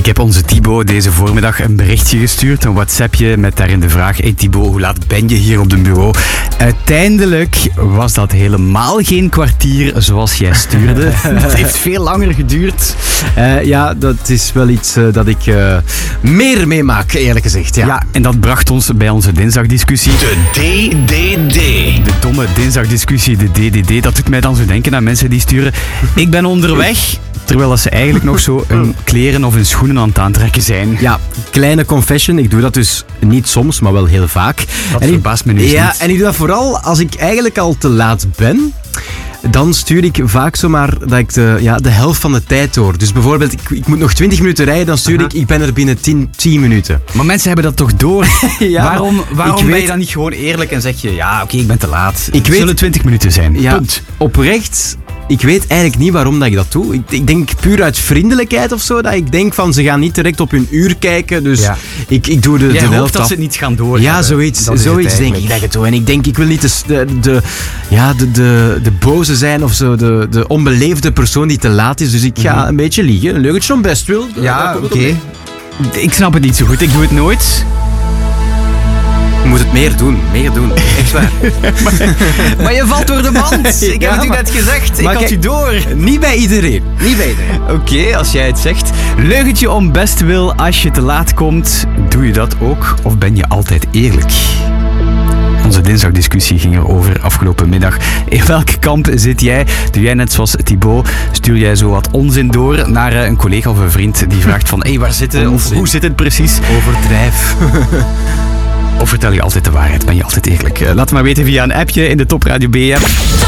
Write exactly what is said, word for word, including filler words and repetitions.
Ik heb onze Thibaut deze voormiddag een berichtje gestuurd, een WhatsAppje met daarin de vraag: hey Thibaut, hoe laat ben je hier op de bureau? Uiteindelijk was dat helemaal geen kwartier zoals jij stuurde. Het heeft veel langer geduurd. Uh, ja, dat is wel iets uh, dat ik uh, meer meemaak, eerlijk gezegd. Ja. ja, en dat bracht ons bij onze dinsdagdiscussie. De D D D. De domme dinsdagdiscussie, de D D D. Dat doet mij dan zo denken aan mensen die sturen: ik ben onderweg. Terwijl ze eigenlijk nog zo hun kleren of hun schoenen aan het aantrekken zijn. Ja, kleine confession. Ik doe dat dus niet soms, maar wel heel vaak. Dat en verbaast me nu Ja, niet. en ik doe dat vooral als ik eigenlijk al te laat ben. Dan stuur ik vaak zomaar dat ik de, ja, de helft van de tijd door. Dus bijvoorbeeld, ik, ik moet nog twintig minuten rijden, dan stuur Aha. ik, ik ben er binnen tien minuten. Maar mensen hebben dat toch door? ja, waarom waarom ik ben weet, je dan niet gewoon eerlijk en zeg je, ja, oké, okay, ik ben te laat. Ik Het weet, zullen twintig minuten zijn. Ja, Punt. Oprecht, ik weet eigenlijk niet waarom dat ik dat doe. Ik, ik denk puur uit vriendelijkheid of zo, dat ik denk van, ze gaan niet direct op hun uur kijken, dus Ja. ik, ik doe de, Jij de hoopt helft dat af. ze het niet gaan door. Ja, zoiets, dat zoiets denk ik dat ik het doe. En ik denk, ik wil niet de, de, de, ja, de, de, de boze zijn of zo, de, de onbeleefde persoon die te laat is. Dus ik ga Mm-hmm. een beetje liegen, een leugentje om best wil. Ja, oké. Okay. Ik snap het niet zo goed, ik doe het nooit. Je moet het meer doen, meer doen. Echt waar. maar, maar je valt door de band. Ik Ja, heb het u maar- net gezegd. Ik maar had kijk- u door. Niet bij iedereen. Niet bij iedereen. Oké, okay, als jij het zegt. Leugentje om best wil, als je te laat komt, doe je dat ook? Of ben je altijd eerlijk? Onze dinsdagdiscussie ging erover afgelopen middag. In welk kamp zit jij? Doe jij net zoals Thibaut? Stuur jij zo wat onzin door naar een collega of een vriend die vraagt van: hé, hey, waar zitten? Of hoe zit het precies? Overdrijf. Of vertel je altijd de waarheid? Ben je altijd eerlijk? Laat het maar weten via een appje in de Top Radio B app.